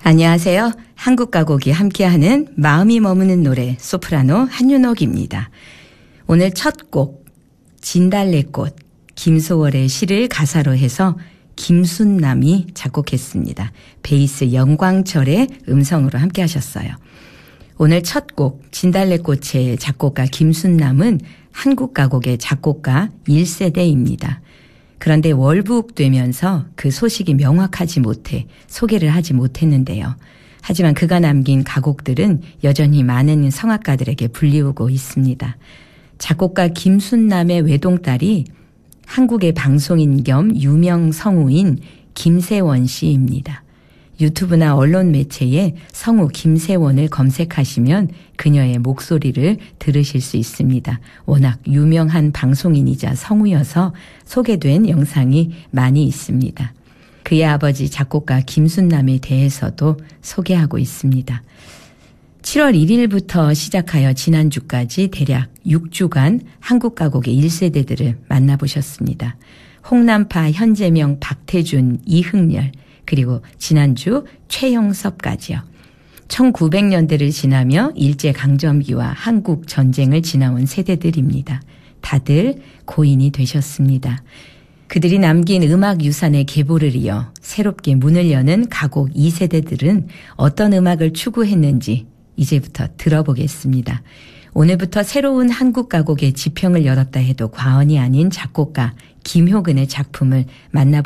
안녕하세요. 한국 가곡이 함께하는 마음이 머무는 노래 소프라노 한윤옥입니다. 오늘 첫 곡 진달래꽃 김소월의 시를 가사로 해서 김순남이 작곡했습니다. 베이스 영광철의 음성으로 함께하셨어요. 오늘 첫 곡 진달래꽃의 작곡가 김순남은 한국 가곡의 작곡가 1세대입니다. 그런데 월북되면서 그 소식이 명확하지 못해 소개를 하지 못했는데요. 하지만 그가 남긴 가곡들은 여전히 많은 성악가들에게 불리우고 있습니다. 작곡가 김순남의 외동딸이 한국의 방송인 겸 유명 성우인 김세원 씨입니다. 유튜브나 언론 매체에 성우 김세원을 검색하시면 그녀의 목소리를 들으실 수 있습니다. 워낙 유명한 방송인이자 성우여서 소개된 영상이 많이 있습니다. 그의 아버지 작곡가 김순남에 대해서도 소개하고 있습니다. 7월 1일부터 시작하여 지난주까지 대략 6주간 한국 가곡의 1세대들을 만나보셨습니다. 홍남파, 현재명, 박태준, 이흥렬, 그리고 지난주 최영섭까지요. 1900년대를 지나며 일제강점기와 한국 전쟁을 지나온 세대들입니다. 다들 고인이 되셨습니다. 그들이 남긴 음악 유산의 계보를 이어 새롭게 문을 여는 가곡 2세대들은 어떤 음악을 추구했는지 이제부터 들어보겠습니다. 오늘부터 새로운 한국 가곡의 지평을 열었다 해도 과언이 아닌 작곡가 김효근의 작품을 만나보겠습니다.